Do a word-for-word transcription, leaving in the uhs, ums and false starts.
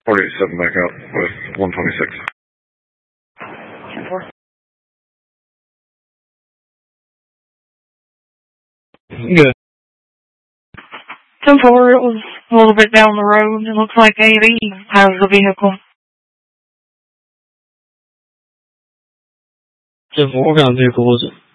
forty-seven back out with one twenty-six. ten four. Good. ten four, it was a little bit down the road. It looks like A V has the vehicle. ten four, what kind of vehicle was it?